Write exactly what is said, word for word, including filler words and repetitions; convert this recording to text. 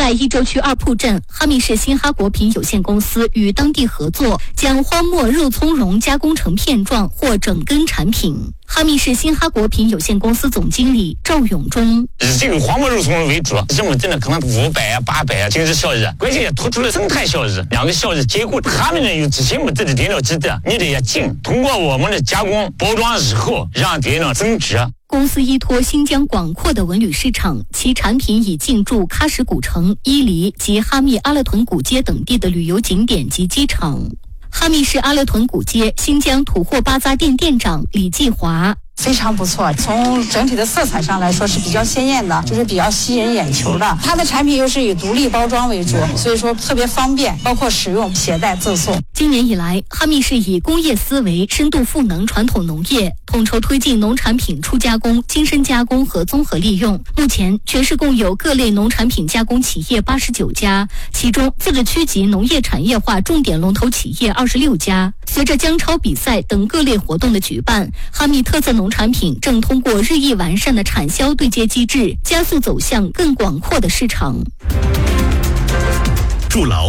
在一州区二铺镇，哈密市新哈果品有限公司与当地合作，将荒漠肉苁蓉加工成片状或整根产品。哈密市新哈果品有限公司总经理赵永忠： 以这个荒漠肉苁蓉为主，任务真的可能五百啊、八百啊，经济效益，关键也突出了生态效益，两个效益结合。哈密人有自信没自己点料基地，你得要进，通过我们的加工包装以后，让点料增值。 公司依托新疆广阔的文旅市场，其产品已进驻喀什古城、伊犁及哈密阿勒屯古街等地的旅游景点及机场。哈密市阿勒屯古街新疆土货巴扎店店长李继华： 非常不错，从整体的色彩上来说是比较鲜艳的，就是比较吸引眼球的。它的产品又是以独立包装为主，所以说特别方便，包括使用、携带、赠送。 今年以来，哈密市以工业思维深度赋能传统农业，统筹推进农产品初加工、精深加工和综合利用。目前，全市共有各类农产品加工企业八十九家，其中自治区级农业产业化重点龙头企业二十六家。随着姜超比赛等各类活动的举办，哈密特色农产品正通过日益完善的产销对接机制，加速走向更广阔的市场。 筑牢